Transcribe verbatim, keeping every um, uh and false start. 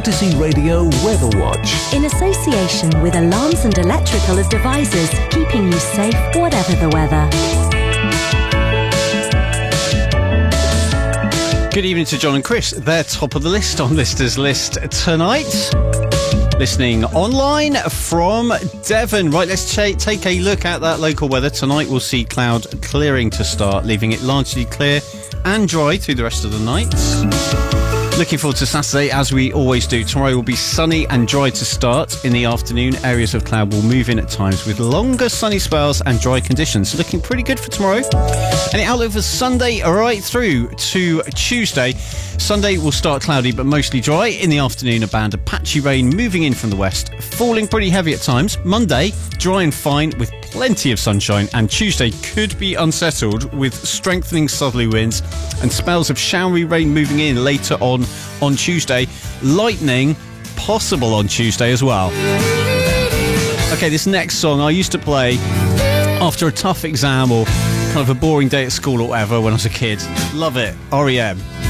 Odyssey Radio Weather Watch. In association with Alarms and Electrical Devices, keeping you safe whatever the weather. Good evening to John and Chris. They're top of the list on Lister's List tonight. Listening online from Devon. Right, let's ch- take a look at that local weather. Tonight we'll see cloud clearing to start, leaving it largely clear and dry through the rest of the night. Looking forward to Saturday, as we always do. Tomorrow will be sunny and dry to start. In the afternoon, areas of cloud will move in at times with longer sunny spells and dry conditions. Looking pretty good for tomorrow. And the outlook for Sunday right through to Tuesday. Sunday will start cloudy but mostly dry. In the afternoon, a band of patchy rain moving in from the west, falling pretty heavy at times. Monday, dry and fine with plenty of sunshine. And Tuesday could be unsettled with strengthening southerly winds and spells of showery rain moving in later on on Tuesday. Lightning possible on Tuesday as well. Okay, this next song I used to play after a tough exam or kind of a boring day at school or whatever when I was a kid. Love it. R E M.